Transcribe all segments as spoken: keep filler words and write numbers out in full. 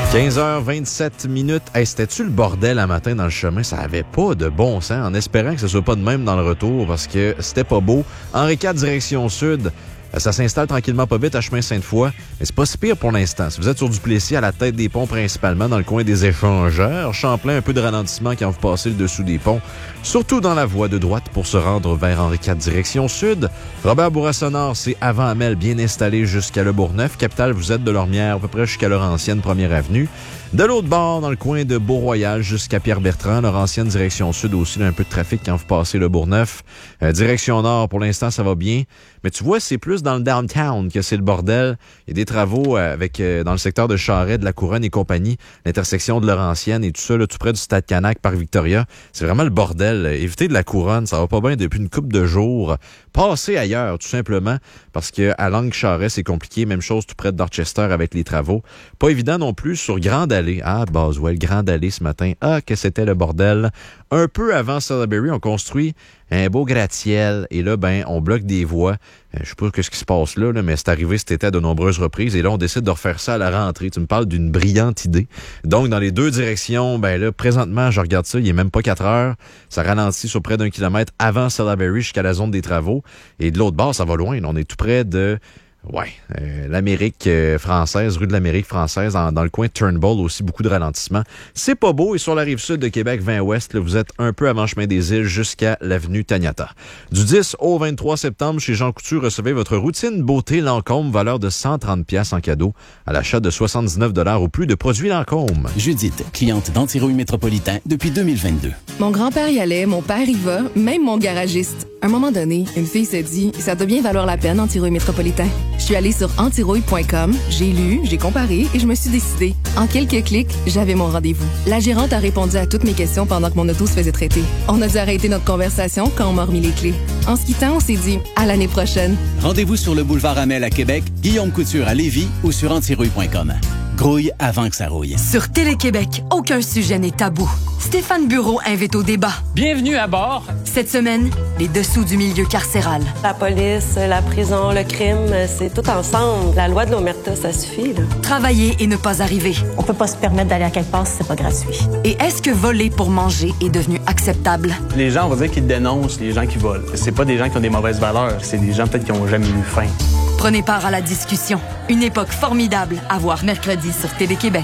quinze heures vingt-sept minutes. Hey, c'était-tu le bordel à matin dans le chemin? Ça avait pas de bon sens, en espérant que ce soit pas de même dans le retour, parce que c'était pas beau. Henri quatre, direction sud. Ça s'installe tranquillement pas vite à chemin Sainte-Foy. Mais c'est pas si pire pour l'instant. Si vous êtes sur Duplessis, à la tête des ponts principalement, dans le coin des échangeurs, Champlain, un peu de ralentissement quand vous passez le dessous des ponts. Surtout dans la voie de droite pour se rendre vers Henri quatre, direction sud. Robert Bourassa-Nord, c'est avant Amel, bien installé jusqu'à Le Bourgneuf. Capitale, vous êtes de Lormière, à peu près jusqu'à Laurentienne, première avenue. De l'autre bord, dans le coin de Beau-Royal jusqu'à Pierre-Bertrand, Laurentienne, direction sud aussi, là, un peu de trafic quand vous passez le Bourgneuf. Euh, direction nord, pour l'instant, ça va bien. Mais tu vois, c'est plus dans le downtown que c'est le bordel. Il y a des travaux euh, avec euh, dans le secteur de Charest, de la Couronne et compagnie, l'intersection de Laurentienne et tout ça, là, tout près du Stade Canac par Victoria. C'est vraiment le bordel. Évitez de la Couronne, ça va pas bien depuis une couple de jours. Passez ailleurs, tout simplement, parce que à Langue-Charest, c'est compliqué. Même chose tout près de Dorchester avec les travaux. Pas évident non plus sur Grande Allée. Ah, Boswell, Grande Allée ce matin. Ah, que c'était le bordel. Un peu avant Sudbury, on construit un beau gratte-ciel. Et là, ben, on bloque des voies. Euh, je sais pas ce qui se passe là, là mais c'est arrivé cet été à de nombreuses reprises. Et là, on décide de refaire ça à la rentrée. Tu me parles d'une brillante idée. Donc, dans les deux directions, ben là, présentement, je regarde ça, il est même pas quatre heures. Ça ralentit sur près d'un kilomètre avant Sudbury jusqu'à la zone des travaux. Et de l'autre bord, ça va loin. On est tout près de... Ouais, euh, l'Amérique euh, française, rue de l'Amérique française, en, dans le coin de Turnbull aussi, beaucoup de ralentissement. C'est pas beau, et sur la rive sud de Québec, vingt ouest, là, vous êtes un peu avant Chemin des Îles jusqu'à l'avenue Taniata. Du dix au vingt-trois septembre, chez Jean Coutu, recevez votre routine beauté Lancôme, valeur de cent trente dollars en cadeau, à l'achat de soixante-dix-neuf dollars ou plus de produits Lancôme. Judith, cliente d'Antirouille Métropolitain depuis deux mille vingt-deux. Mon grand-père y allait, mon père y va, même mon garagiste. À un moment donné, une fille s'est dit « Ça doit bien valoir la peine, Antirouille Métropolitain ». Je suis allée sur antirouille point com, j'ai lu, j'ai comparé et je me suis décidée. En quelques clics, j'avais mon rendez-vous. La gérante a répondu à toutes mes questions pendant que mon auto se faisait traiter. On a dû arrêter notre conversation quand on m'a remis les clés. En se quittant, on s'est dit « À l'année prochaine ». Rendez-vous sur le boulevard Amel à Québec, Guillaume Couture à Lévis ou sur antirouille point com. Grouille avant que ça rouille. Sur Télé-Québec, aucun sujet n'est tabou. Stéphane Bureau invite au débat. Bienvenue à bord. Cette semaine, les dessous du milieu carcéral. La police, la prison, le crime, c'est tout ensemble. La loi de l'omerta, ça suffit, là. Travailler et ne pas arriver. On peut pas se permettre d'aller à quelque part si c'est pas gratuit. Et est-ce que voler pour manger est devenu acceptable? Les gens, on va dire qu'ils dénoncent les gens qui volent. C'est pas des gens qui ont des mauvaises valeurs, c'est des gens peut-être qui ont jamais eu faim. Prenez part à la discussion. Une époque formidable à voir mercredi sur Télé-Québec.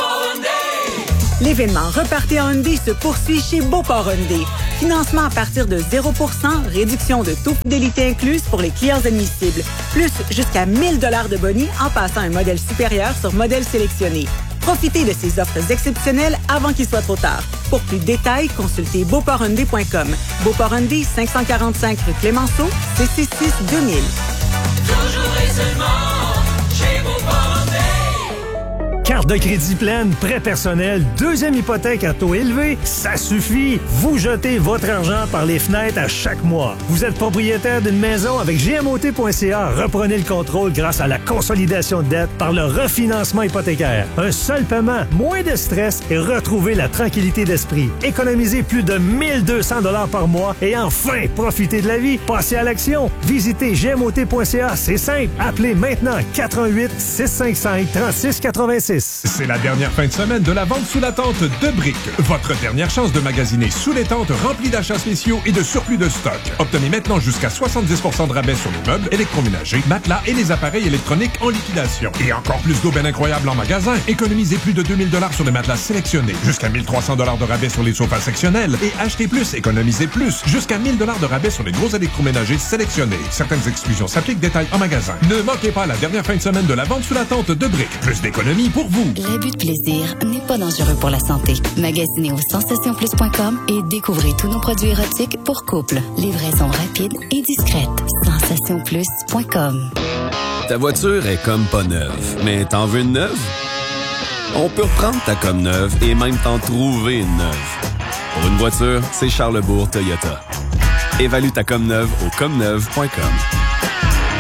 L'événement Repartez en Hyundai se poursuit chez Beauport Hyundai. Financement à partir de zéro pour cent, réduction de taux fidélité incluse pour les clients admissibles. Plus jusqu'à mille dollars de boni en passant un modèle supérieur sur modèle sélectionné. Profitez de ces offres exceptionnelles avant qu'il soit trop tard. Pour plus de détails, consultez beauport hyundai point com. Beauport Hyundai, cinq cent quarante-cinq rue Clémenceau, six six six deux mille. Toujours et seulement chez Beauport Hyundai. Carte de crédit pleine, prêt personnel, deuxième hypothèque à taux élevé, ça suffit. Vous jetez votre argent par les fenêtres à chaque mois. Vous êtes propriétaire d'une maison avec G M O T point C A. Reprenez le contrôle grâce à la consolidation de dette par le refinancement hypothécaire. Un seul paiement, moins de stress et retrouvez la tranquillité d'esprit. Économisez plus de mille deux cents dollars par mois et enfin, profitez de la vie. Passez à l'action. Visitez G M O T point C A. C'est simple. Appelez maintenant quatre un huit, six cinq cinq, trois six huit six. C'est la dernière fin de semaine de la vente sous la tente de Brick. Votre dernière chance de magasiner sous les tentes remplies d'achats spéciaux et de surplus de stock. Obtenez maintenant jusqu'à soixante-dix pour cent de rabais sur les meubles, électroménagers, matelas et les appareils électroniques en liquidation. Et encore plus d'aubaines incroyables en magasin. Économisez plus de deux mille dollars sur les matelas sélectionnés, jusqu'à mille trois cents dollars de rabais sur les sofas sectionnels et achetez plus, économisez plus, jusqu'à mille dollars de rabais sur les gros électroménagers sélectionnés. Certaines exclusions s'appliquent, détails en magasin. Ne manquez pas la dernière fin de semaine de la vente sous la tente de Brick. Plus d'économies pour vous. L'abus de plaisir n'est pas dangereux pour la santé. Magasinez au sensation plus point com et découvrez tous nos produits érotiques pour couple. Livraison rapide et discrète. sensation plus point com. Ta voiture est comme pas neuve, mais t'en veux une neuve? On peut reprendre ta comme neuve et même t'en trouver une neuve. Pour une voiture, c'est Charlesbourg Toyota. Évalue ta comme neuve au comme neuve point com.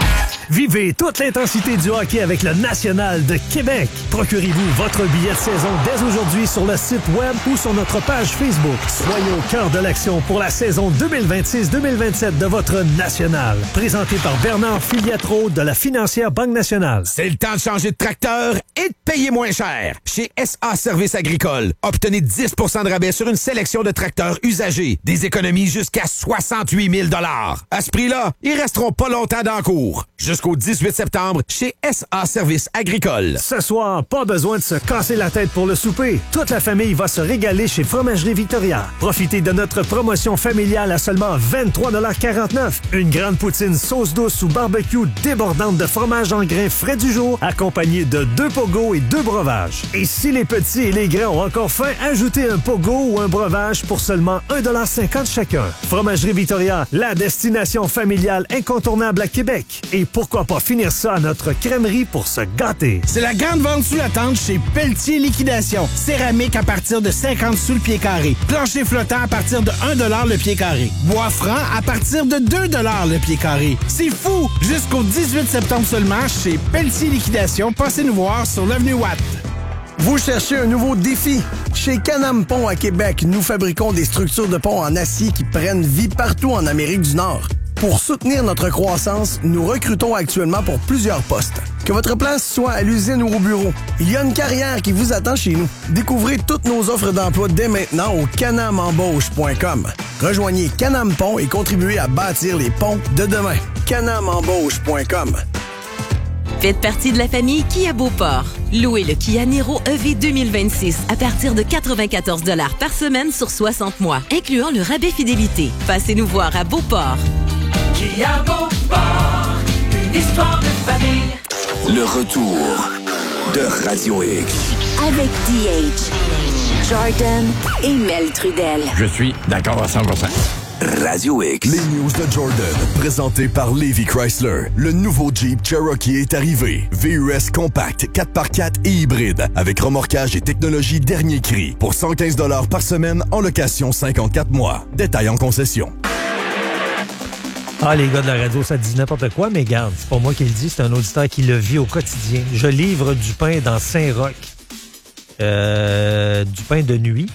Vivez toute l'intensité du hockey avec le National de Québec. Procurez-vous votre billet de saison dès aujourd'hui sur le site web ou sur notre page Facebook. Soyez au cœur de l'action pour la saison deux mille vingt-six deux mille vingt-sept de votre National. Présenté par Bernard Filiatro de la Financière Banque Nationale. C'est le temps de changer de tracteur et de payer moins cher. Chez S A Services Agricoles, obtenez dix pour cent de rabais sur une sélection de tracteurs usagés. Des économies jusqu'à soixante-huit mille dollars. À ce prix-là, ils resteront pas longtemps dans le cours. Jusqu'au dix-huit septembre, chez S A Services Agricoles. Ce soir, pas besoin de se casser la tête pour le souper. Toute la famille va se régaler chez Fromagerie Victoria. Profitez de notre promotion familiale à seulement vingt-trois quarante-neuf. Une grande poutine sauce douce ou barbecue débordante de fromage en grains frais du jour, accompagnée de deux pogos et deux breuvages. Et si les petits et les grands ont encore faim, ajoutez un pogo ou un breuvage pour seulement un dollar cinquante chacun. Fromagerie Victoria, la destination familiale incontournable à Québec. Et pourquoi pas finir ça à notre crèmerie pour se gâter. C'est la grande vente sous la tente chez Pelletier Liquidation. Céramique à partir de cinquante sous le pied carré. Plancher flottant à partir de un dollar le pied carré. Bois franc à partir de deux dollars le pied carré. C'est fou! Jusqu'au dix-huit septembre seulement chez Pelletier Liquidation. Passez nous voir sur l'avenue Watt. Vous cherchez un nouveau défi? Chez Can-Am Pont à Québec, nous fabriquons des structures de pont en acier qui prennent vie partout en Amérique du Nord. Pour soutenir notre croissance, nous recrutons actuellement pour plusieurs postes. Que votre place soit à l'usine ou au bureau, il y a une carrière qui vous attend chez nous. Découvrez toutes nos offres d'emploi dès maintenant au canam embauche point com. Rejoignez Can-Am Pont et contribuez à bâtir les ponts de demain. canam embauche point com. Faites partie de la famille Kia Beauport. Louez le Kia Niro E V deux mille vingt-six à partir de quatre-vingt-quatorze dollars par semaine sur soixante mois, incluant le rabais fidélité. Passez nous voir à Beauport. Kia Beauport, une histoire de famille. Le retour de Radio X. Avec D H, Jordan et Mel Trudel. Je suis d'accord à cent pour cent. Radio X. Les news de Jordan, présenté par Levi Chrysler. Le nouveau Jeep Cherokee est arrivé. V U S compact, quatre par quatre et hybride, avec remorquage et technologie dernier cri. Pour cent quinze dollars par semaine en location cinquante-quatre mois. Détail en concession. Ah, les gars de la radio, ça dit n'importe quoi, mais garde, c'est pas moi qui le dis, c'est un auditeur qui le vit au quotidien. Je livre du pain dans Saint-Roch, euh, du pain de nuit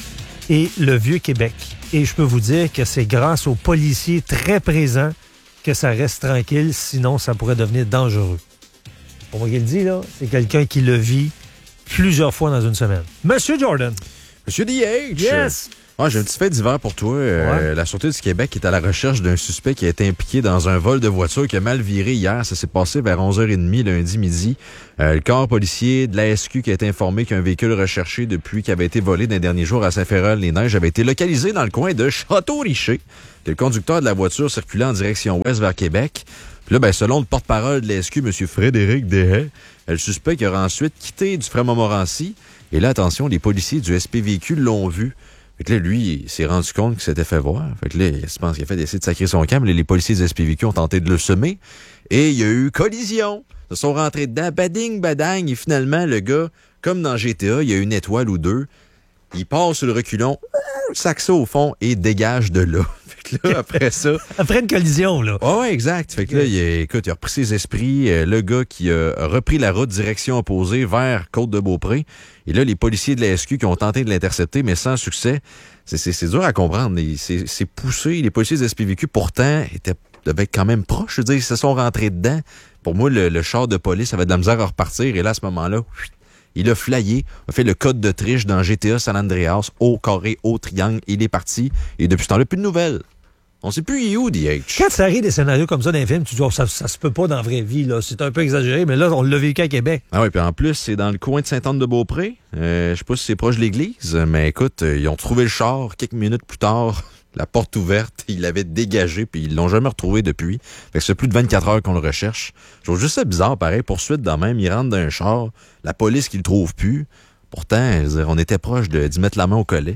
et le Vieux-Québec. Et je peux vous dire que c'est grâce aux policiers très présents que ça reste tranquille, sinon ça pourrait devenir dangereux. Pour moi qui le dit, là, c'est quelqu'un qui le vit plusieurs fois dans une semaine. Monsieur Jordan. Monsieur D H. Yes. Ah, j'ai un petit fait divers pour toi. Euh, ouais. La Sûreté du Québec est à la recherche d'un suspect qui a été impliqué dans un vol de voiture qui a mal viré hier. Ça s'est passé vers onze heures trente lundi midi. Euh, le corps policier de la S Q qui a été informé qu'un véhicule recherché depuis qu'il avait été volé dans les derniers jours à Saint-Féral-les-Neiges avait été localisé dans le coin de Château-Richer. Que le conducteur de la voiture circulait en direction ouest vers Québec. Puis là, ben, selon le porte-parole de la S Q, M. Frédéric Dehaye, le suspect qui aura ensuite quitté du Frais-Montmorency. Et là, attention, les policiers du S P V Q l'ont vu. Fait que là, lui, il s'est rendu compte qu'il s'était fait voir. Fait que là, je pense qu'il a fait d'essayer de sacrer son camp. Les policiers du S P V Q ont tenté de le semer. Et il y a eu collision. Ils sont rentrés dedans. Bading, badang. Et finalement, le gars, comme dans G T A, il y a une étoile ou deux. Il passe sur le reculon, sac ça au fond et dégage de là. Fait que là, après ça... Après une collision, là. Oh, ouais, exact. Fait que là, il a, écoute, il a repris ses esprits. Euh, le gars qui a repris la route direction opposée vers Côte-de-Beaupré. Et là, les policiers de la S Q qui ont tenté de l'intercepter, mais sans succès. C'est, c'est, c'est dur à comprendre. C'est, c'est poussé. Les policiers de S P V Q, pourtant, étaient, devaient être quand même proches. Je veux dire, ils se sont rentrés dedans. Pour moi, le, le char de police avait de la misère à repartir. Et là, à ce moment-là... Il a flyé, a fait le code de triche dans G T A San Andreas, au carré, au triangle, il est parti. Et depuis ce temps-là, plus de nouvelles. On sait plus il est où, D H. Quand ça arrive des scénarios comme ça dans les films, tu dis, oh, ça, ça se peut pas dans la vraie vie, là. C'est un peu exagéré, mais là, on l'a vécu à Québec. Ah oui, puis en plus, c'est dans le coin de Sainte-Anne-de-Beaupré. Euh, je sais pas si c'est proche de l'église, mais écoute, ils ont trouvé le char quelques minutes plus tard. La porte ouverte, ils l'avaient dégagé, puis ils l'ont jamais retrouvé depuis. Fait que c'est plus de vingt-quatre heures qu'on le recherche. Je trouve juste ça bizarre, pareil, poursuite dans même, ils rentrent dans un char, la police qui le trouve plus. Pourtant, je veux dire, on était proche de, d'y mettre la main au collet.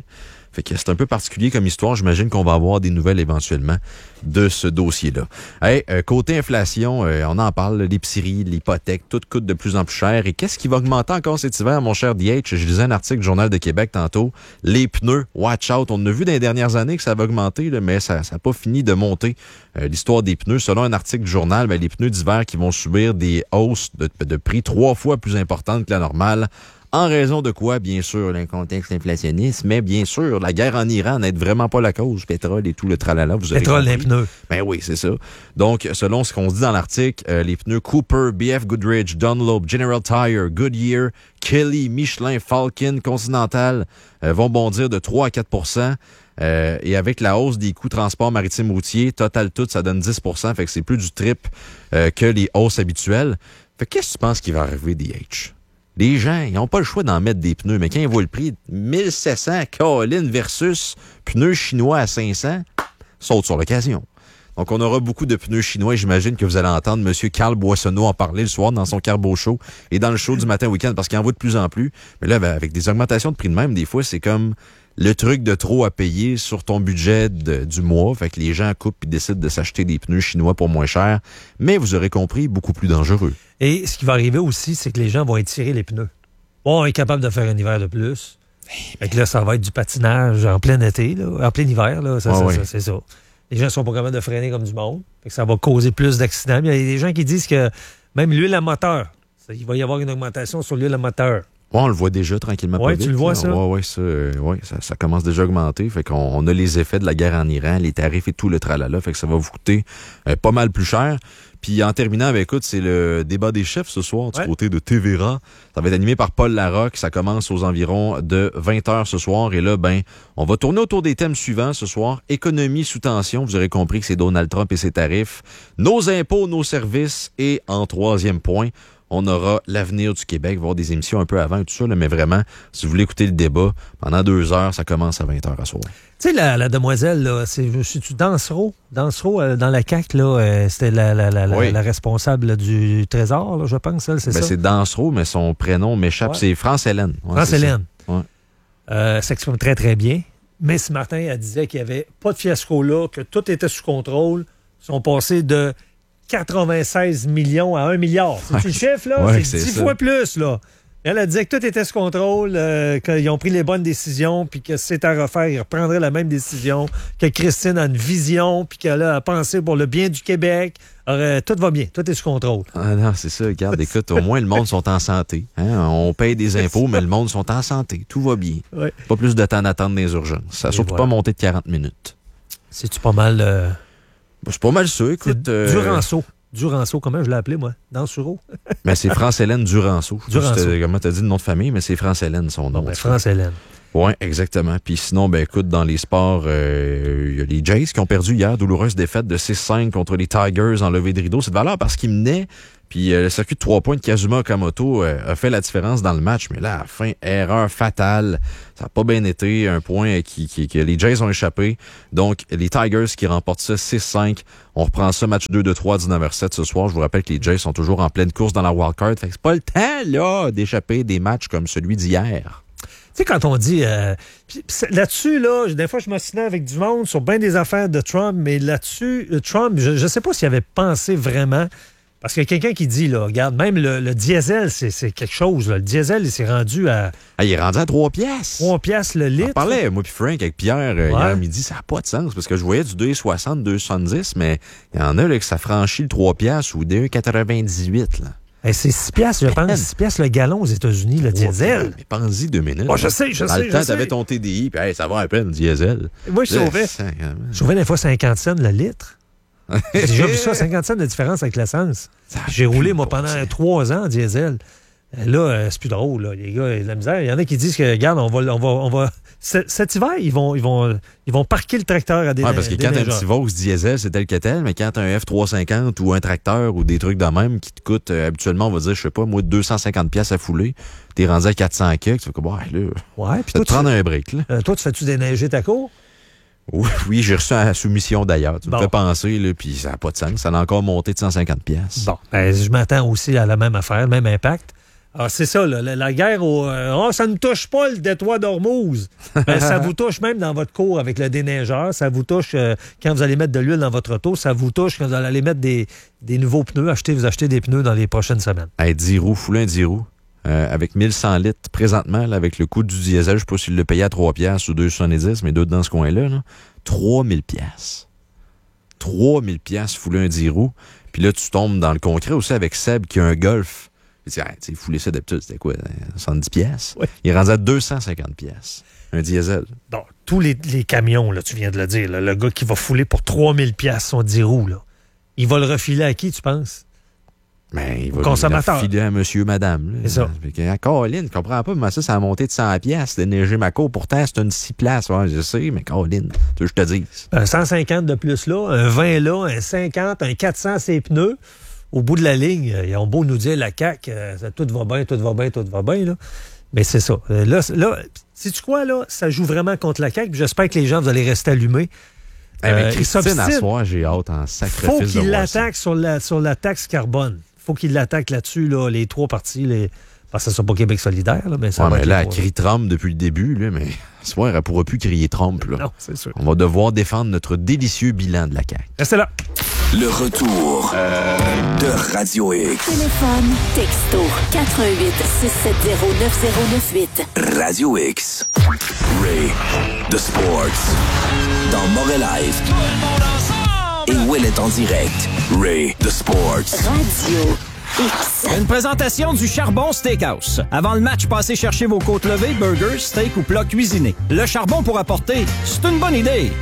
Fait que c'est un peu particulier comme histoire. J'imagine qu'on va avoir des nouvelles éventuellement de ce dossier-là. Hey, euh, côté inflation, euh, on en parle, l'épicerie, l'hypothèque, tout coûte de plus en plus cher. Et qu'est-ce qui va augmenter encore cet hiver, mon cher D H? Je lisais un article du Journal de Québec tantôt. Les pneus, watch out. On a vu dans les dernières années que ça va augmenter, là, mais ça n'a pas fini de monter. Euh, l'histoire des pneus, selon un article du journal, ben, les pneus d'hiver qui vont subir des hausses de, de prix trois fois plus importantes que la normale. En raison de quoi, bien sûr, le contexte inflationniste, mais bien sûr, la guerre en Iran n'aide vraiment pas la cause. Pétrole et tout le tralala, vous avez Pétrole, compris. les pneus. Ben oui, c'est ça. Donc, selon ce qu'on se dit dans l'article, euh, les pneus Cooper, B F Goodrich, Dunlop, General Tire, Goodyear, Kelly, Michelin, Falcon, Continental euh, vont bondir de trois à quatre pour cent. Euh, et avec la hausse des coûts transport maritime routier, total tout, ça donne dix pour cent. Fait que c'est plus du triple euh, que les hausses habituelles. Fait que qu'est-ce que tu penses qui va arriver, D H? Les gens, ils n'ont pas le choix d'en mettre des pneus, mais quand ils voient le prix, mille sept cents Colin versus pneus chinois à cinq cents, saute sur l'occasion. Donc, on aura beaucoup de pneus chinois et j'imagine que vous allez entendre M. Carl Boissonneau en parler le soir dans son Carbo Show et dans le show du matin week-end parce qu'il en voit de plus en plus. Mais là, ben, avec des augmentations de prix de même, des fois, c'est comme le truc de trop à payer sur ton budget de, du mois. Fait que les gens coupent et décident de s'acheter des pneus chinois pour moins cher. Mais vous aurez compris, beaucoup plus dangereux. Et ce qui va arriver aussi, c'est que les gens vont étirer les pneus. Bon, on est capable de faire un hiver de plus. Fait que là, ça va être du patinage en plein été, là, en plein hiver. Là, ça, ah ça, oui. ça, c'est ça. Les gens sont pas capables de freiner comme du monde. Fait que ça va causer plus d'accidents. Il y a des gens qui disent que même l'huile à moteur, ça, il va y avoir une augmentation sur l'huile à moteur. Ouais, on le voit déjà tranquillement. Ouais, pas vite. tu le vois, là. ça? Ouais, ouais, ça, euh, ouais, ça, ça commence déjà à augmenter. Fait qu'on on a les effets de la guerre en Iran, les tarifs et tout le tralala. Fait que ça va vous coûter euh, pas mal plus cher. Puis en terminant, ben, écoute, c'est le débat des chefs ce soir du ouais. côté de T V R A. Ça va être animé par Paul Larocque. Ça commence aux environs de vingt heures ce soir. Et là, ben, on va tourner autour des thèmes suivants ce soir. Économie sous tension. Vous aurez compris que c'est Donald Trump et ses tarifs. Nos impôts, nos services. Et en troisième point, on aura l'avenir du Québec, voir des émissions un peu avant et tout ça, là, mais vraiment, si vous voulez écouter le débat, pendant deux heures, ça commence à vingt heures à soir. Tu sais, la, la demoiselle, là, c'est, c'est-tu Dansereau? Dansereau, euh, dans la C A Q, là, euh, c'était la, la, la, oui. la responsable du Trésor, là, je pense, elle, c'est ben, ça? C'est Dansereau, mais son prénom m'échappe, ouais. C'est France-Hélène. Ouais, France-Hélène. Ouais. Euh, s'exprime très, très bien. Mais ce matin, elle disait qu'il n'y avait pas de fiasco là, que tout était sous contrôle. Ils sont passés de quatre-vingt-seize millions à un milliard. C'est ouais. le chiffre, là? Ouais, c'est c'est dix ça. fois plus, là. Elle a dit que tout était sous contrôle, euh, qu'ils ont pris les bonnes décisions, puis que si c'était à refaire, ils reprendraient la même décision, que Christine a une vision, puis qu'elle a pensé pour le bien du Québec. Alors, euh, tout va bien, tout est sous contrôle. Ah non, c'est ça. Regarde, écoute, au moins, le monde sont en santé. Hein? On paye des impôts, mais le monde sont en santé. Tout va bien. Ouais. Pas plus de temps d'attendre dans les urgences. Ça n'a surtout voilà. pas monté de quarante minutes. C'est-tu pas mal... Euh... C'est pas mal ça, écoute. C'est euh... Duranceau. Duranceau, comment je l'ai appelé, moi? Dansereau? Mais c'est France-Hélène Duranceau. Duranceau. Comment t'as dit le nom de famille, mais c'est France-Hélène, son nom. Ben, France-Hélène. Oui, exactement. Puis sinon, ben écoute, dans les sports, il euh, y a les Jays qui ont perdu hier, douloureuse défaite de six cinq contre les Tigers en levée de rideau. C'est de valeur parce qu'ils menaient, puis euh, le circuit de trois points de Kazuma Okamoto euh, a fait la différence dans le match. Mais là, à la fin, erreur fatale. Ça n'a pas bien été. Un point qui, qui, que les Jays ont échappé. Donc, les Tigers qui remportent ça six cinq. On reprend ça, match deux de trois, dix-neuf heures sept ce soir. Je vous rappelle que les Jays sont toujours en pleine course dans la wildcard. Fait que c'est pas le temps, là, d'échapper des matchs comme celui d'hier. Tu sais, quand on dit... Euh, là-dessus, là, des fois, je m'assinais avec du monde sur bien des affaires de Trump, mais là-dessus, Trump, je ne sais pas s'il avait pensé vraiment... Parce qu'il y a quelqu'un qui dit, là, regarde, même le, le diesel, c'est, c'est quelque chose. Là. Le diesel, il s'est rendu à... Ah, il est rendu à trois piastres. trois piastres le litre. On parlait, moi puis Frank, avec Pierre, euh, ouais. hier midi, ça n'a pas de sens, parce que je voyais du deux soixante, deux soixante-dix, mais il y en a là, que ça franchit le trois piastres ou deux quatre-vingt-dix-huit, là. Hey, c'est six piastres, je pense, six piastres le gallon aux États-Unis, le diesel. Ouais, mais pense-y deux minutes. Oh, je sais, je Dans sais, le temps, je sais. t'avais ton T D I, puis hey, ça va à peine, le diesel. Et moi, je sauvais. Je sauvais des fois cinquante cents le litre. J'ai déjà vu ça, cinquante cents de différence avec l'essence. J'ai roulé, moi, pendant trois ans en diesel. Là, euh, c'est plus drôle, là. Les gars, il y a de la misère. Il y en a qui disent que, regarde, on va... On va, on va... Cet hiver, ils vont, ils, vont, ils vont parquer le tracteur à des ouais, parce que quand t'as un petit Vaux diesel, c'est tel que tel, mais quand t'as un F trois cent cinquante ou un tracteur ou des trucs de même qui te coûtent, euh, habituellement, on va dire, je sais pas, moi, deux cent cinquante piastres à fouler, t'es rendu à quatre cents quelques, tu fais comme, ouais, là, ouais, puis toi, te prendre un break, là. Euh, toi, tu fais-tu déneiger ta cour? Oui, oui, j'ai reçu la soumission d'ailleurs. Tu bon. me fais penser, là, puis ça n'a pas de sens. Ça a encore monté de cent cinquante piastres. Bon, ben, je m'attends aussi à la même affaire, le même impact. Alors, c'est ça, là, la, la guerre au... Euh, oh, ça ne touche pas le détroit d'Ormuz. Ben, ça vous touche même dans votre cour avec le déneigeur. Ça vous touche euh, quand vous allez mettre de l'huile dans votre auto. Ça vous touche quand vous allez aller mettre des, des nouveaux pneus. Achetez, vous achetez des pneus dans les prochaines semaines. Hey, dix roues, fouler un dix roues. Euh, avec mille cent litres, présentement, là, avec le coût du diesel, je ne sais pas s'il le payait à trois piastres ou deux soixante-dix, mais deux dans ce coin-là, là, trois mille piastres. trois mille piastres fouler un dix roues. Puis là, tu tombes dans le concret aussi avec Seb qui a un Golf. Il dit, ah, tu sais, fouler ça d'habitude, c'était quoi? soixante-dix piastres? Oui. Il est rendu à deux cent cinquante piastres. Un diesel. Bon, tous les, les camions, là, tu viens de le dire, là, le gars qui va fouler pour trois mille piastres son dix roues, là, il va le refiler à qui, tu penses? Ben, il va consommateur. le refiler à monsieur, madame. C'est ça. À Caroline, je comprends pas, mais ça, ça a monté de cent piastres, déneiger ma cour. Pourtant, c'est une six places. Ouais, je sais, mais Caroline, tu veux que je te dise. Un cent cinquante de plus là, un vingt là, un cinquante, un quatre cents ses pneus. Au bout de la ligne, ils ont beau nous dire la C A Q, euh, tout va bien, tout va bien, tout va bien, là. Mais c'est ça. Là, là sais-tu quoi, là? Ça joue vraiment contre la C A Q. J'espère que les gens, vous allez rester allumés. Hey, mais Christine, à soir, j'ai hâte en sacrifice. Faut qu'il l'attaque sur la, sur la taxe carbone. Faut qu'il l'attaque là-dessus, là, les trois parties. Les... Parce que ça ne sera pas Québec solidaire, là, mais ça ouais, va mais être là, elle crie Trump depuis le début, là, mais ce soir, elle ne pourra plus crier Trump. Là. Non, c'est sûr. On va devoir défendre notre délicieux bilan de la C A Q. Restez là. Le retour euh... de Radio X. Téléphone, texto, quatre un huit, six sept zéro, neuf zéro neuf huit. Radio X. Ray, The Sports. Dans Montréal. Et Will est en direct. Ray, The Sports. Radio X. Une présentation du Charbon Steakhouse. Avant le match, passez chercher vos côtes levées, burgers, steak ou plats cuisinés. Le charbon pour apporter, c'est une bonne idée.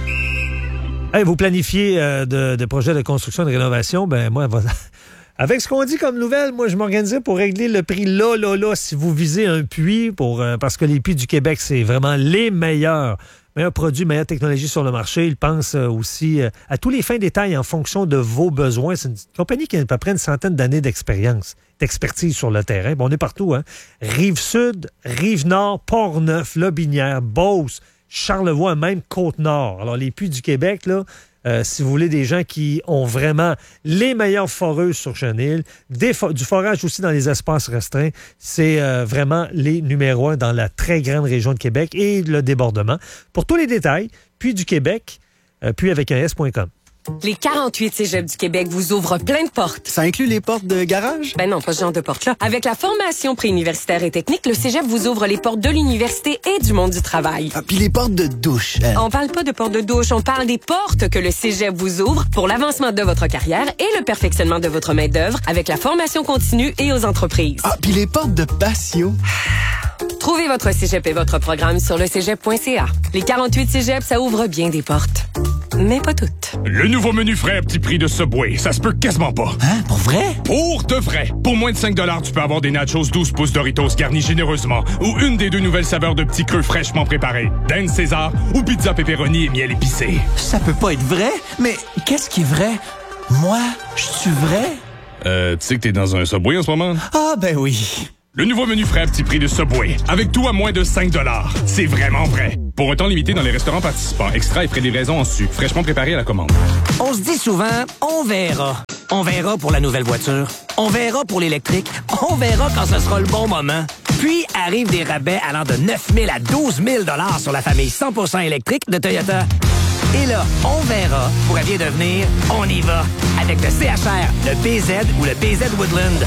Hey, vous planifiez euh, de, de projets de construction et de rénovation, ben moi, avec ce qu'on dit comme nouvelle, moi, je m'organisais pour régler le prix là, là, là, si vous visez un puits, pour euh, parce que les puits du Québec, c'est vraiment les meilleurs. Meilleurs produits, meilleure technologie sur le marché. Ils pensent euh, aussi euh, à tous les fins détails en fonction de vos besoins. C'est une compagnie qui a à peu près une centaine d'années d'expérience, d'expertise sur le terrain. Bon, on est partout, hein. Rive-Sud, Rive-Nord, Port-Neuf, Lotbinière, Beauce, Charlevoix, même Côte-Nord. Alors, les puits du Québec, là, euh, si vous voulez des gens qui ont vraiment les meilleures foreuses sur Chenil, des fo- du forage aussi dans les espaces restreints, c'est euh, vraiment les numéros un dans la très grande région de Québec et le débordement. Pour tous les détails, Puits du Québec, euh, puis avec un S point com. Les quarante-huit cégeps du Québec vous ouvrent plein de portes. Ça inclut les portes de garage? Ben non, pas ce genre de portes-là. Avec la formation préuniversitaire et technique, le cégep vous ouvre les portes de l'université et du monde du travail. Ah, puis les portes de douche. Hein? On parle pas de portes de douche, on parle des portes que le cégep vous ouvre pour l'avancement de votre carrière et le perfectionnement de votre main-d'œuvre avec la formation continue et aux entreprises. Ah, puis les portes de patio. Trouvez votre cégep et votre programme sur le cégep point c a. Les quarante-huit cégeps, ça ouvre bien des portes. Mais pas toutes. Le nouveau menu frais à petit prix de Subway, ça se peut quasiment pas. Hein? Pour vrai? Pour de vrai. Pour moins de cinq dollars, tu peux avoir des nachos douze pouces Doritos garnis généreusement ou une des deux nouvelles saveurs de petits creux fraîchement préparés. Dan César ou pizza pepperoni et miel épicé. Ça peut pas être vrai, mais qu'est-ce qui est vrai? Moi, je suis vrai? Euh, tu sais que t'es dans un Subway en ce moment? Ah, ben oui. Le nouveau menu frais à petit prix de Subway. Avec tout à moins de cinq dollars. C'est vraiment vrai. Pour un temps limité dans les restaurants participants. Extra et frais de livraison en su. Fraîchement préparé à la commande. On se dit souvent, on verra. On verra pour la nouvelle voiture. On verra pour l'électrique. On verra quand ce sera le bon moment. Puis arrivent des rabais allant de neuf mille à douze mille dollars sur la famille cent pour cent électrique de Toyota. Et là, on verra pourrait bien devenir on y va. Avec le C H R, le B Z ou le B Z Woodland.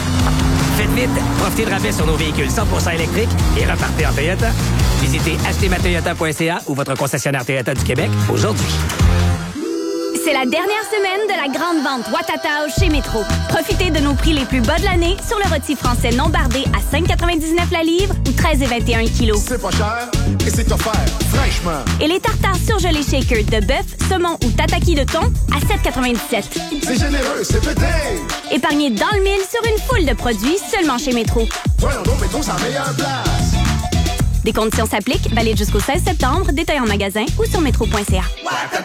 Faites vite, profitez de rabais sur nos véhicules cent pour cent électriques et repartez en Toyota. Visitez acheter ma toyota point c a ou votre concessionnaire Toyota du Québec aujourd'hui. C'est la dernière semaine de la grande vente Watatao chez Métro. Profitez de nos prix les plus bas de l'année sur le rôti français non bardé à cinq quatre-vingt-dix-neuf la livre ou treize vingt et un kilos. C'est pas cher et c'est offert fraîchement. Et les tartares surgelés shaker de bœuf, saumon ou tataki de thon à sept quatre-vingt-dix-sept. C'est généreux, c'est pété! Épargnez dans le mille sur une foule de produits seulement chez Métro. Voyons donc, Métro, c'est la meilleure place! Des conditions s'appliquent, valide jusqu'au seize septembre, détail en magasin ou sur métro point c a. Watatao!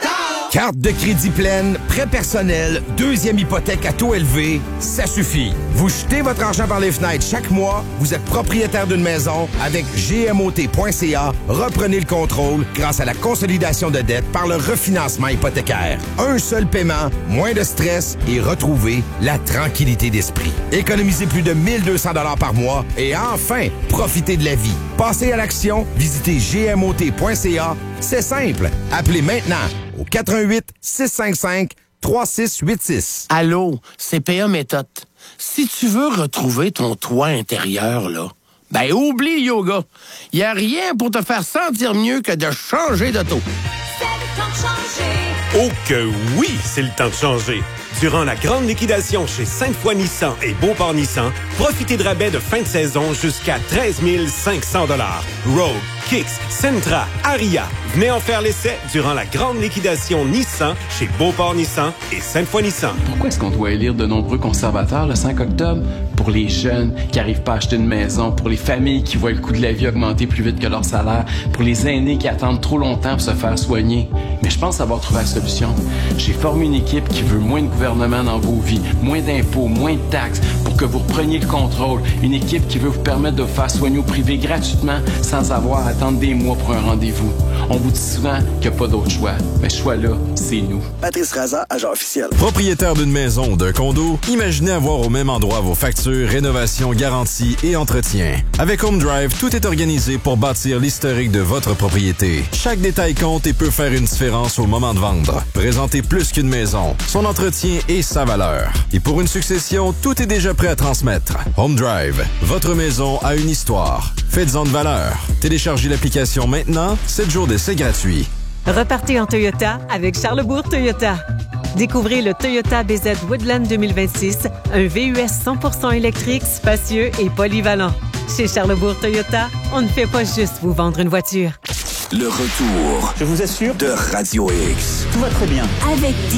Carte de crédit pleine, prêt personnel, deuxième hypothèque à taux élevé, ça suffit. Vous jetez votre argent par les fenêtres chaque mois, vous êtes propriétaire d'une maison. Avec G M O T point C A, reprenez le contrôle grâce à la consolidation de dettes par le refinancement hypothécaire. Un seul paiement, moins de stress et retrouvez la tranquillité d'esprit. Économisez plus de mille deux cents dollars par mois et enfin, profitez de la vie. Passez à l'action, visitez G M O T point C A. C'est simple. Appelez maintenant au quatre un huit, six cinq cinq, trois six huit six. Allô, C P A Méthode. Si tu veux retrouver ton toit intérieur, là, ben oublie le yoga. Y a rien pour te faire sentir mieux que de changer d'auto. C'est le temps de changer. Oh que oui, c'est le temps de changer. Durant la grande liquidation chez Sainte-Foy Nissan et Beauport Nissan, profitez de rabais de fin de saison jusqu'à treize mille cinq cents dollars. Rogue, Kicks, Sentra, Aria. Venez en faire l'essai durant la grande liquidation Nissan chez Beauport Nissan et Sainte-Foy Nissan. Pourquoi est-ce qu'on doit élire de nombreux conservateurs le cinq octobre? Pour les jeunes qui n'arrivent pas à acheter une maison, pour les familles qui voient le coût de la vie augmenter plus vite que leur salaire, pour les aînés qui attendent trop longtemps pour se faire soigner. Mais je pense avoir trouvé la solution. J'ai formé une équipe qui veut moins de gouvernement dans vos vies, moins d'impôts, moins de taxes, pour que vous repreniez le contrôle. Une équipe qui veut vous permettre de vous faire soigner au privé gratuitement, sans avoir à attendre des mois pour un rendez-vous. On vous dit souvent qu'il n'y a pas d'autre choix. Mais ce choix-là, c'est nous. Patrice Raza, agent officiel. Propriétaire d'une maison ou d'un condo, imaginez avoir au même endroit vos factures, rénovation, garantie et entretien. Avec Home Drive, tout est organisé pour bâtir l'historique de votre propriété. Chaque détail compte et peut faire une différence au moment de vendre. Présentez plus qu'une maison, son entretien et sa valeur. Et pour une succession, tout est déjà prêt à transmettre. Home Drive, votre maison a une histoire. Faites-en de valeur. Téléchargez l'application maintenant, sept jours d'essai gratuit. Repartez en Toyota avec Charlesbourg Toyota. Découvrez le Toyota B Z Woodland deux mille vingt-six, un V U S cent pour cent électrique, spacieux et polyvalent. Chez Charlesbourg Toyota, on ne fait pas juste vous vendre une voiture. Le retour, je vous assure, de Radio X. Tout va très bien. Avec D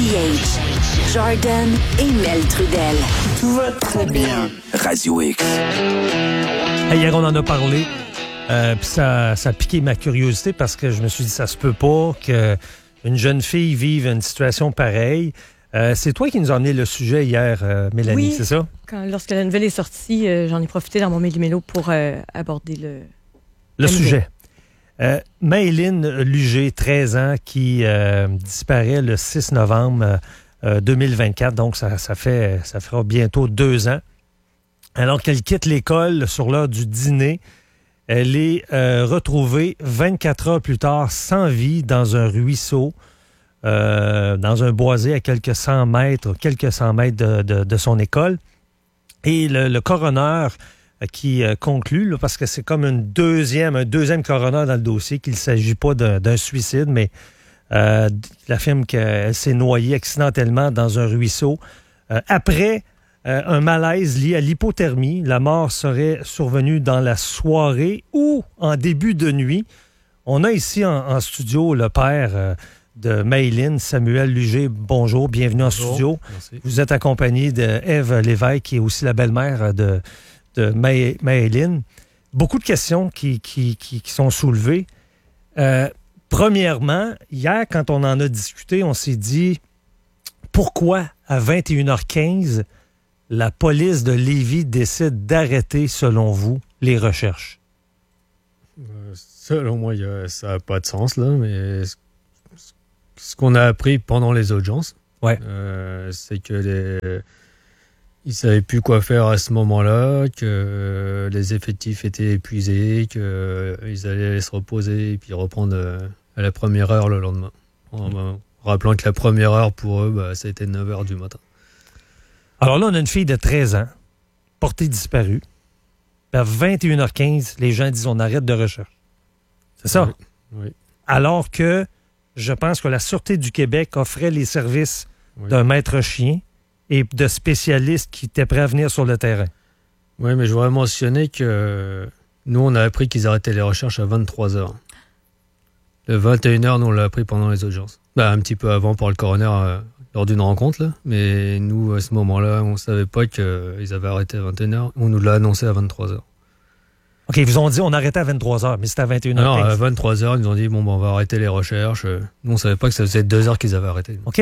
H, Jordan et Mel Trudel. Tout va très bien. Radio X. Hey, hier, on en a parlé. Euh, puis ça, ça a piqué ma curiosité parce que je me suis dit, ça se peut pas qu'une jeune fille vive une situation pareille. Euh, c'est toi qui nous as emmené le sujet hier, euh, Mélanie, oui, c'est ça? Quand, lorsque la nouvelle est sortie, euh, j'en ai profité dans mon méli-mélo pour euh, aborder le... Le sujet. Euh, Maëlyn Lugé, treize ans, qui euh, disparaît le six novembre euh, deux mille vingt-quatre, donc ça, ça, fait, ça fera bientôt deux ans. Alors qu'elle quitte l'école sur l'heure du dîner, elle est euh, retrouvée vingt-quatre heures plus tard sans vie dans un ruisseau, euh, dans un boisé à quelques cent mètres, quelques cent mètres de, de, de son école. Et le, le coroner qui euh, conclut, là, parce que c'est comme une deuxième, un deuxième coroner dans le dossier, qu'il ne s'agit pas d'un, d'un suicide, mais euh, il affirme qu'elle s'est noyée accidentellement dans un ruisseau. Euh, après euh, un malaise lié à l'hypothermie, la mort serait survenue dans la soirée ou en début de nuit. On a ici en, en studio le père euh, de Maëlyn, Samuel Lugé. Bonjour, bienvenue en Bonjour. studio. Merci. Vous êtes accompagné de Ève Lévesque, qui est aussi la belle-mère de, de Maë- Maëlyn. Beaucoup de questions qui, qui, qui, qui sont soulevées. Euh, premièrement, hier, quand on en a discuté, on s'est dit pourquoi à vingt et une heures quinze, la police de Lévis décide d'arrêter, selon vous, les recherches? Euh, selon moi, y a, ça n'a pas de sens, là, mais ce, ce qu'on a appris pendant les audiences, ouais. euh, c'est que les, ils ne savaient plus quoi faire à ce moment-là, que les effectifs étaient épuisés, qu'ils allaient aller se reposer et puis reprendre à la première heure le lendemain. En, en rappelant que la première heure pour eux, bah, ça a été neuf heures du matin. Alors là, on a une fille de treize ans, portée disparue. À vingt et une heures quinze, les gens disent on arrête de recherche. C'est ça? Oui. oui. Alors que je pense que la Sûreté du Québec offrait les services oui. d'un maître chien et de spécialistes qui étaient prêts à venir sur le terrain. Oui, mais je voudrais mentionner que nous, on a appris qu'ils arrêtaient les recherches à vingt-trois heures. Le vingt et une heures, nous, on l'a appris pendant les audiences. Ben, un petit peu avant par le coroner euh, lors d'une rencontre, là. Mais nous, à ce moment-là, on ne savait pas qu'ils avaient arrêté à vingt et une heures. On nous l'a annoncé à vingt-trois heures. OK, ils vous ont dit on arrêtait à vingt-trois heures, mais c'était à vingt et une heures quinze. Non, à vingt-trois heures, ils nous ont dit, bon, ben, on va arrêter les recherches. Nous, on ne savait pas que ça faisait deux heures qu'ils avaient arrêté. OK.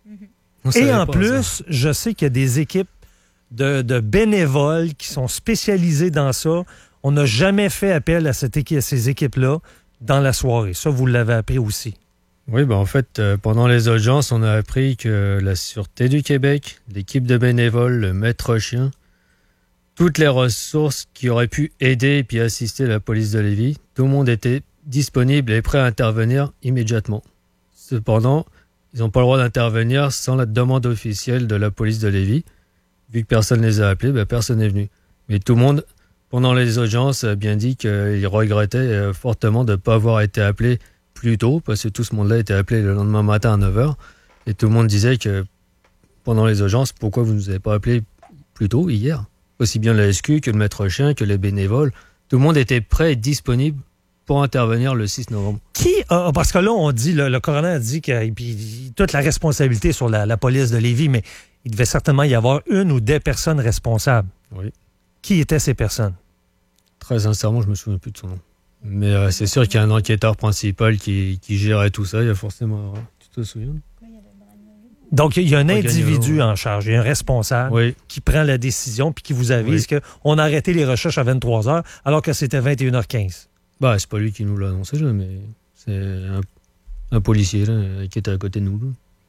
Et en plus, ça. je sais qu'il y a des équipes de, de bénévoles qui sont spécialisées dans ça. On n'a jamais fait appel à, cette équipe, à ces équipes-là dans la soirée. Ça, vous l'avez appris aussi. Oui, ben en fait, euh, pendant les audiences, on a appris que la Sûreté du Québec, l'équipe de bénévoles, le maître chien, toutes les ressources qui auraient pu aider et puis assister la police de Lévis, tout le monde était disponible et prêt à intervenir immédiatement. Cependant, ils n'ont pas le droit d'intervenir sans la demande officielle de la police de Lévis. Vu que personne ne les a appelés, ben personne n'est venu. Mais tout le monde, pendant les audiences, a bien dit qu'il regrettait fortement de ne pas avoir été appelé plus tôt, parce que tout ce monde-là a été appelé le lendemain matin à neuf heures. Et tout le monde disait que pendant les audiences, pourquoi vous ne nous avez pas appelé plus tôt, hier? Aussi bien la S Q que le maître chien, que les bénévoles. Tout le monde était prêt et disponible pour intervenir le six novembre. Qui a, parce que là, on dit, le, le coroner a dit que puis, toute la responsabilité sur la, la police de Lévis, mais il devait certainement y avoir une ou des personnes responsables. Oui. Qui étaient ces personnes? Très sincèrement, je me souviens plus de son nom. Mais euh, c'est sûr qu'il y a un enquêteur principal qui, qui gérait tout ça. Il y a forcément... Tu te souviens? Donc, il y a un individu en charge, il y a un responsable oui. qui prend la décision puis qui vous avise oui. qu'on a arrêté les recherches à vingt-trois heures alors que c'était vingt et une heures quinze. Bah, c'est pas lui qui nous l'a annoncé, là, mais c'est un, un policier là, qui était à côté de nous. Là,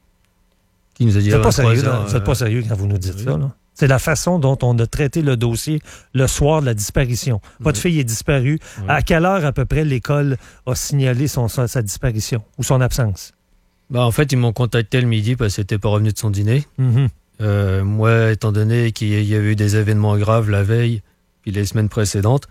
qui nous a dit... Vous n'êtes pas, sérieux, heures, euh, pas sérieux quand vous nous dites oui. ça, là? C'est la façon dont on a traité le dossier le soir de la disparition. Votre oui. fille est disparue. Oui. À quelle heure, à peu près, l'école a signalé son, sa, sa disparition ou son absence? Bah, en fait, ils m'ont contacté le midi parce qu'il n'était pas revenu de son dîner. Mm-hmm. Euh, moi, étant donné qu'il y avait eu des événements graves la veille puis les semaines précédentes,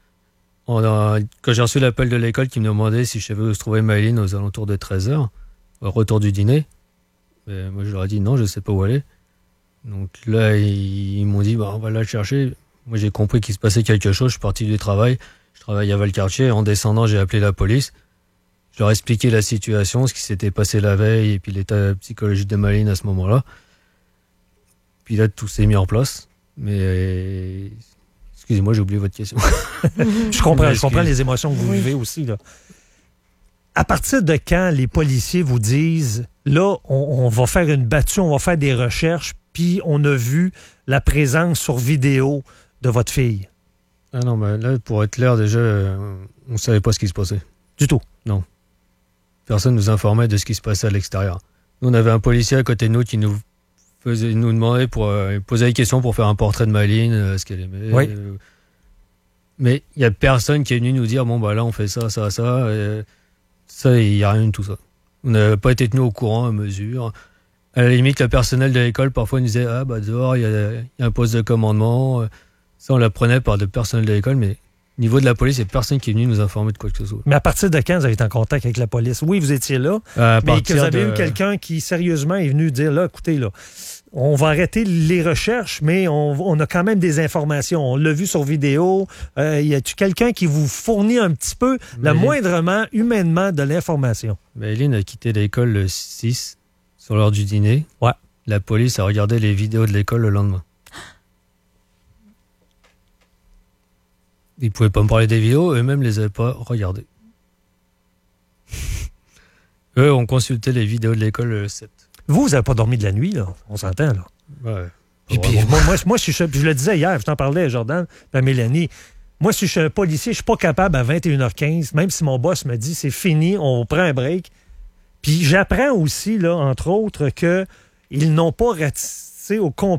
on a, quand j'ai reçu l'appel de l'école qui me demandait si je savais où se trouvait Maëline aux alentours de treize heures, au retour du dîner, mais moi, je leur ai dit non, je ne sais pas où aller. Donc là, ils, ils m'ont dit, bah, on va la chercher. Moi, j'ai compris qu'il se passait quelque chose. Je suis parti du travail. Je travaille à Valcartier. En descendant, j'ai appelé la police. Je leur ai expliqué la situation, ce qui s'était passé la veille et puis l'état psychologique de Maëline à ce moment-là. Puis là, tout s'est mis en place. Mais euh, excusez-moi, j'ai oublié votre question. je comprends, je comprends les émotions que vous oui. vivez aussi, là. À partir de quand les policiers vous disent, là, on, on va faire une battue, on va faire des recherches, puis on a vu la présence sur vidéo de votre fille? Ah non, mais là, pour être clair, déjà, euh, on ne savait pas ce qui se passait. Du tout? Non. Personne ne nous informait de ce qui se passait à l'extérieur. Nous, on avait un policier à côté de nous qui nous faisait, nous demandait pour euh, poser des questions pour faire un portrait de Maëline, euh, ce qu'elle aimait. Oui. Euh, mais il n'y a personne qui est venu nous dire, bon, bah là, on fait ça, ça, ça. Euh, ça, il n'y a rien de tout ça. On n'a pas été tenus au courant à mesure. À la limite, le personnel de l'école, parfois, nous disait, ah, bah, dehors, il y, y a un poste de commandement. Ça, on l'apprenait par le personnel de l'école, mais au niveau de la police, il n'y a personne qui est venu nous informer de quoi que ce soit. Mais à partir de quand vous avez été en contact avec la police? Oui, vous étiez là, à mais que vous avez de... eu quelqu'un qui, sérieusement, est venu dire, là, écoutez, là, on va arrêter les recherches, mais on, on a quand même des informations. On l'a vu sur vidéo. Euh, y a-tu quelqu'un qui vous fournit un petit peu, le moindrement, humainement, de l'information? Maëline a quitté l'école le six, sur l'heure du dîner. Ouais. La police a regardé les vidéos de l'école le lendemain. Ils ne pouvaient pas me parler des vidéos, eux-mêmes ne les avaient pas regardées. Eux ont consulté les vidéos de l'école le sept. Vous, vous n'avez pas dormi de la nuit, là. On s'entend, là. Ouais. Puis, puis, moi, moi, moi si je, je le disais hier, je t'en parlais à Jordan, à Mélanie. Moi, si je suis un policier, je suis pas capable à vingt et une heures quinze, même si mon boss me dit c'est fini, on prend un break. Puis j'apprends aussi, là, entre autres, qu'ils n'ont pas ratissé au complet